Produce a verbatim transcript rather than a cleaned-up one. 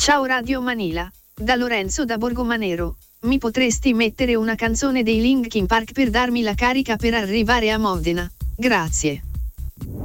Ciao Radio Manila, da Lorenzo da Borgomanero. Mi potresti mettere una canzone dei Linkin Park per darmi la carica per arrivare a Modena? Grazie.